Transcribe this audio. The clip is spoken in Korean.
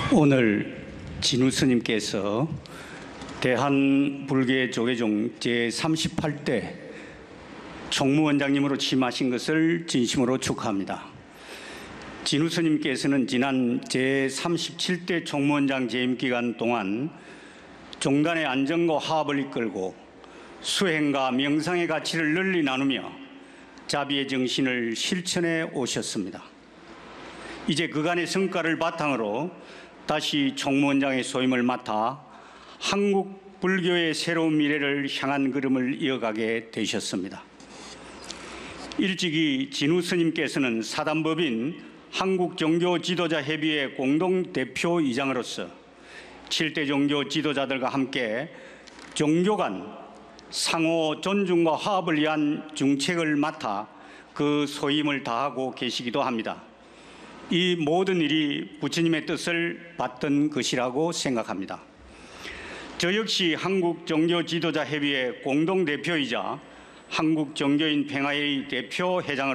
오늘 진우 스님께서 대한불교조계종 제38대 총무원장님으로 취임하신 것을 진심으로 축하합니다. 진우 스님께서는 지난 제37대 총무원장 재임 기간 동안 종단의 안정과 화합을 이끌고 수행과 명상의 가치를 널리 나누며 자비의 정신을 실천해 오셨습니다. 이제 그간의 성과를 바탕으로 다시 총무원장의 소임을 맡아 한국 불교의 새로운 미래를 향한 걸음을 이어가게 되셨습니다. 일찍이 진우 스님께서는 사단법인 한국종교지도자협의회 공동대표이장으로서 7대 종교 지도자들과 함께 종교 간 상호 존중과 화합을 위한 중책을 맡아 그 소임을 다하고 계시기도 합니다. 이 모든 일이 부처님의 뜻을 받던 것이라고 생각합니다. 저 역시 한국종교지도자협의회 공동대표이자 한국종교인 평화회의 대표회장을